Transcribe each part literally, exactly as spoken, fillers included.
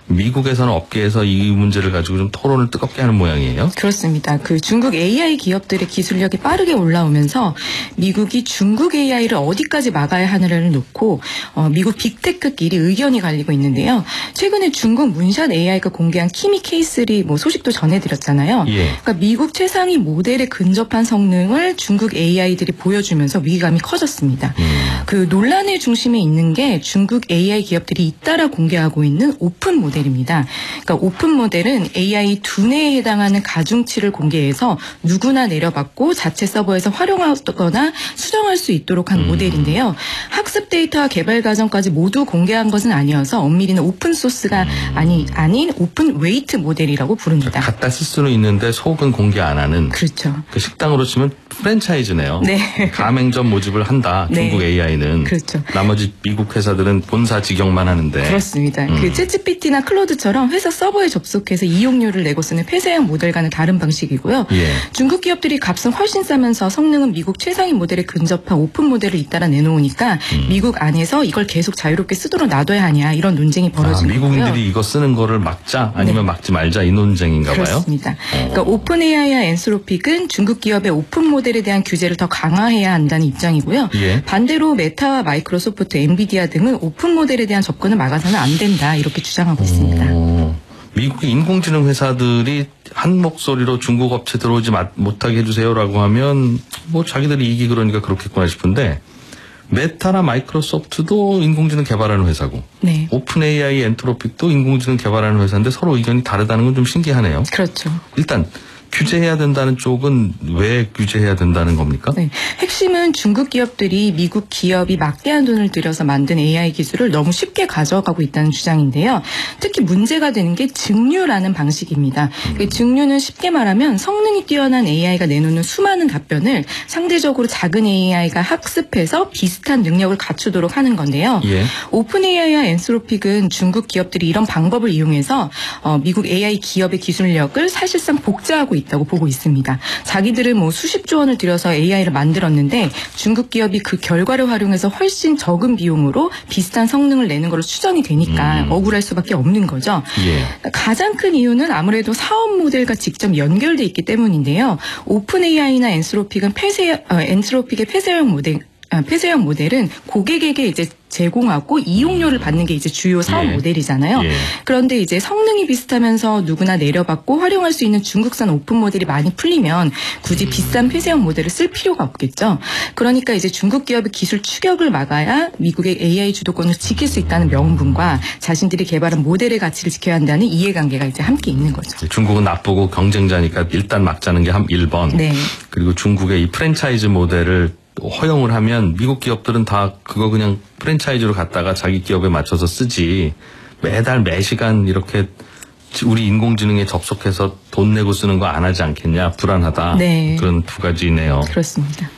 미국에서는 업계에서 이 문제를 가지고 좀 토론을 뜨겁게 하는 모양이에요. 그렇습니다. 그 중국 에이아이 기업들의 기술력이 빠르게 올라오면서 미국이 중국 에이아이를 어디까지 막아야 하느냐를 놓고 어, 미국 빅테크끼리 의견이 갈리고 있는데요. 최근에 중국 문샷 에이아이가 공개한 키미 케이 쓰리 뭐 소식도 전해드렸잖아요. 예. 그러니까 미국 최상위 모델에 근접한 성능을 중국 에이아이들이 보여주면서 위기감이 커졌습니다. 음. 그 논란의 중심에 있는 게 중국 에이아이 기업들이 잇따라 공개하고 있는 오픈 모델입니다. 그러니까 오픈 모델은 에이아이 두뇌에 해당하는 가중치를 공개해서 누구나 내려받고 자체 서버에서 활용하거나 수정할 수 있도록 한 음. 모델인데요. 학습 데이터와 개발 과정까지 모두 공개한 것은 아니어서 엄밀히는 오픈 소스가 음. 아니, 아닌 오픈 웨이트 모델이라고 부릅니다. 갖다 쓸 수는 있는데 속은 공개 안 하는. 그렇죠. 그 식당으로 치면 프랜차이즈네요. 네. 가맹점 모집을 한다. 중국 네. 에이아이는. 그렇죠. 나머지 미국 회사들은 본사 직영만 하는데. 그렇습니다. 음. 그 챗지피티나 클로드처럼 회사 서버에 접속해서 이용료를 내고 쓰는 폐쇄형 모델과는 다른 방식이고요. 예. 중국 기업들이 값은 훨씬 싸면서 성능은 미국 최상위 모델에 근접한 오픈 모델을 잇따라 내놓으니까 음. 미국 안에서 이걸 계속 자유롭게 쓰도록 놔둬야 하냐 이런 논쟁이 벌어진 아, 거고요. 미국인들이 이거 쓰는 거를 막자 아니면 네. 막지 말자 이 논쟁인가 봐요. 그렇습니다. 어. 그러니까 오픈 에이아이와 엔스로픽은 중국 기업의 오픈 모델에 대한 규제를 더 강화해야 한다는 입장이고요. 예. 반대로 메타와 마이크로소프트, 엔비디아 등은 오픈 모델에 대한 접근을 막아서는 안 된다 이렇게 주장하고 있습니다. 오. 미국의 인공지능 회사들이 한 목소리로 중국 업체 들어오지 못하게 해주세요라고 하면 뭐 자기들이 이익이 그러니까 그렇겠구나 싶은데 메타나 마이크로소프트도 인공지능 개발하는 회사고 네. 오픈 에이아이, 엔트로픽도 인공지능 개발하는 회사인데 서로 의견이 다르다는 건 좀 신기하네요. 그렇죠. 일단 규제해야 된다는 쪽은 왜 규제해야 된다는 겁니까? 네. 핵심은 중국 기업들이 미국 기업이 막대한 돈을 들여서 만든 에이아이 기술을 너무 쉽게 가져가고 있다는 주장인데요. 특히 문제가 되는 게 증류라는 방식입니다. 음. 증류는 쉽게 말하면 성능이 뛰어난 에이아이가 내놓는 수많은 답변을 상대적으로 작은 에이아이가 학습해서 비슷한 능력을 갖추도록 하는 건데요. 예. 오픈 에이아이와 엔스로픽은 중국 기업들이 이런 방법을 이용해서 어, 미국 에이아이 기업의 기술력을 사실상 복제하고 있다고 보고 있습니다. 자기들은 뭐 수십조 원을 들여서 에이아이를 만들었는데 중국 기업이 그 결과를 활용해서 훨씬 적은 비용으로 비슷한 성능을 내는 걸로 추정이 되니까 음. 억울할 수밖에 없는 거죠. 예. 가장 큰 이유는 아무래도 사업 모델과 직접 연결돼 있기 때문인데요. 오픈 에이아이나 엔스로픽은 폐쇄, 어, 엔스로픽의 폐쇄형 모델 아, 폐쇄형 모델은 고객에게 이제 제공하고 이용료를 받는 게 이제 주요 사업 예. 모델이잖아요. 예. 그런데 이제 성능이 비슷하면서 누구나 내려받고 활용할 수 있는 중국산 오픈 모델이 많이 풀리면 굳이 음. 비싼 폐쇄형 모델을 쓸 필요가 없겠죠. 그러니까 이제 중국 기업의 기술 추격을 막아야 미국의 에이아이 주도권을 지킬 수 있다는 명분과 자신들이 개발한 모델의 가치를 지켜야 한다는 이해관계가 이제 함께 있는 거죠. 중국은 나쁘고 경쟁자니까 일단 막자는 게 한 일 번. 네. 그리고 중국의 이 프랜차이즈 모델을 허용을 하면 미국 기업들은 다 그거 그냥 프랜차이즈로 갖다가 자기 기업에 맞춰서 쓰지 매달 매시간 이렇게 우리 인공지능에 접속해서 돈 내고 쓰는 거 안 하지 않겠냐 불안하다. 네. 그런 두 가지네요. 그렇습니다.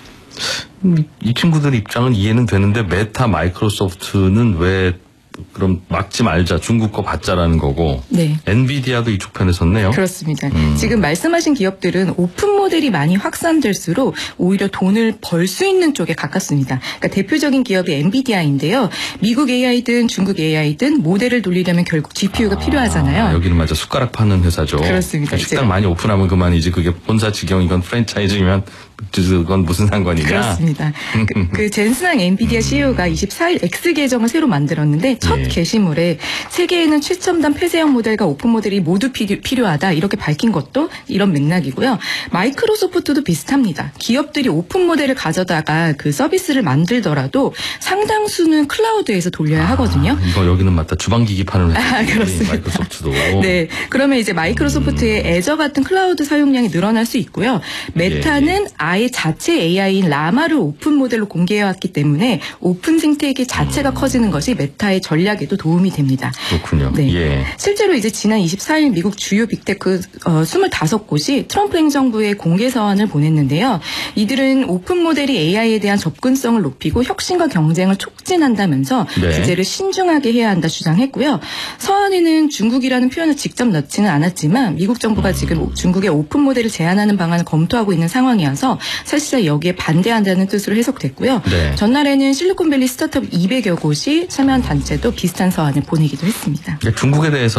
이 친구들 입장은 이해는 되는데 메타 마이크로소프트는 왜 그럼 막지 말자 중국 거 받자라는 거고 네. 엔비디아도 이쪽 편에 섰네요. 그렇습니다. 음. 지금 말씀하신 기업들은 오픈 모델이 많이 확산될수록 오히려 돈을 벌 수 있는 쪽에 가깝습니다. 그러니까 대표적인 기업이 엔비디아인데요. 미국 에이아이든 중국 에이아이든 모델을 돌리려면 결국 지피유가 아, 필요하잖아요. 여기는 맞아 숟가락 파는 회사죠. 그렇습니다. 식당 많이 오픈하면 그만이지 그게 본사 직영이건 프랜차이즈면 그건 무슨 상관이냐. 그렇습니다. 그, 그 젠슨항 엔비디아 씨이오가 이십사일 X 계정을 새로 만들었는데 첫 예. 게시물에 세계에는 최첨단 폐쇄형 모델과 오픈 모델이 모두 필요, 필요하다 이렇게 밝힌 것도 이런 맥락이고요. 마이크로소프트도 비슷합니다. 기업들이 오픈 모델을 가져다가 그 서비스를 만들더라도 상당수는 클라우드에서 돌려야 하거든요. 아, 이거 여기는 맞다. 주방기기 파는 회사. 아, 그렇습니다. 마이크로소프트도. 네, 그러면 이제 마이크로소프트의 애저 같은 클라우드 사용량이 늘어날 수 있고요. 메타는 예. 아예 자체 에이아이인 라마를 오픈 모델로 공개해왔기 때문에 오픈 생태계 자체가 음. 커지는 것이 메타의 전략에도 도움이 됩니다. 그렇군요. 네. 예. 실제로 이제 지난 이십사일 미국 주요 빅테크 어, 이십오 곳이 트럼프 행정부에 공개 서한을 보냈는데요. 이들은 오픈 모델이 에이아이에 대한 접근성을 높이고 혁신과 경쟁을 촉진한다면서 네. 규제를 신중하게 해야 한다 주장했고요. 서한에는 중국이라는 표현을 직접 넣지는 않았지만 미국 정부가 음. 지금 중국의 오픈 모델을 제한하는 방안을 검토하고 있는 상황이어서 사실상 여기에 반대한다는 뜻으로 해석됐고요. 네. 전날에는 실리콘밸리 스타트업 이백여 곳이 참여한 단체도 비슷한 서한을 보내기도 했습니다. 중국에 대해서